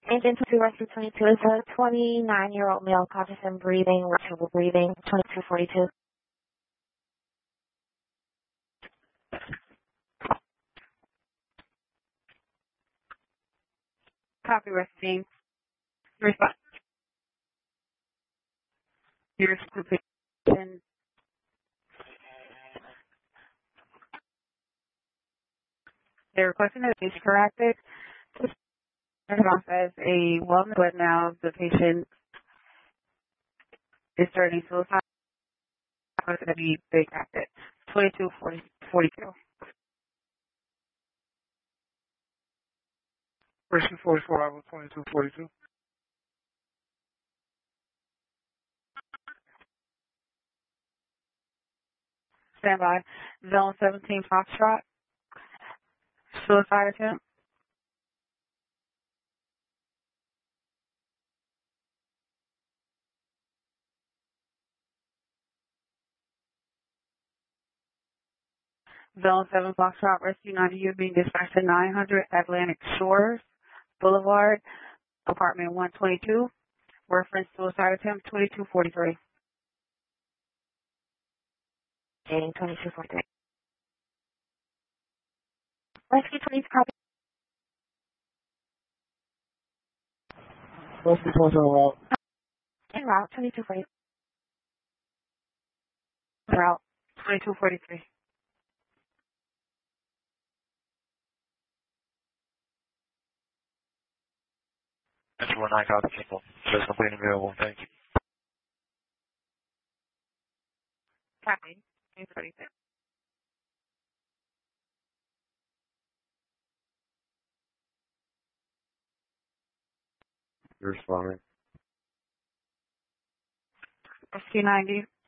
Agent 2 Rescue 22 is a 29-year-old male conscious and breathing, with trouble breathing, 2242. Copy, rescue. Response. Your patient. They're requesting that it's corrected. This off as a wellness, but now the patient is starting suicide. It's going to be big corrected. 2242. Rescue 44 hour 2242. Stand by. Zone 17 Foxtrot. Suicide attempt. Zone 7 Foxtrot Rescue 90, you're being dispatched to 900 Atlantic Shores Boulevard, apartment 122. Reference suicide attempt 2243. Dating 2243. Rescue 20 copy. Rescue 27 route. En route 2240. Route 2243. That's 19 copy people. Just completely available. Thank you. Copy. 2246. You're responding. Rescue 90.